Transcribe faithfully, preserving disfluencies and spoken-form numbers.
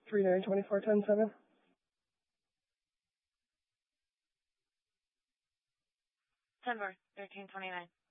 three nine twenty-four ten seven. ten four, thirteen twenty-nine.